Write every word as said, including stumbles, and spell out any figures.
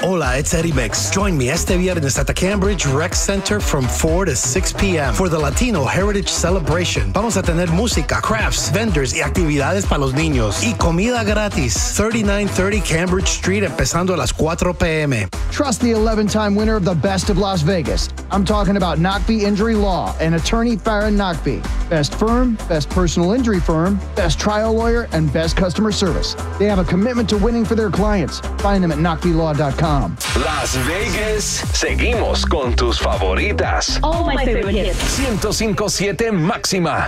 Hola, it's Eddie Mix. Join me este viernes at the Cambridge Rec Center from four to six p.m. for the Latino Heritage Celebration. Vamos a tener música, crafts, vendors y actividades para los niños. Y comida gratis. thirty-nine thirty Cambridge Street, empezando a las four p.m. Trust the eleven-time winner of the Best of Las Vegas. I'm talking about Knockby Injury Law and attorney Farron Knockby. Best firm, best personal injury firm, best trial lawyer, and best customer service. They have a commitment to winning for their clients. Find them at knockby law dot com. Las Vegas, seguimos con tus favoritas. All my favorite hits. ciento cinco punto siete Máxima.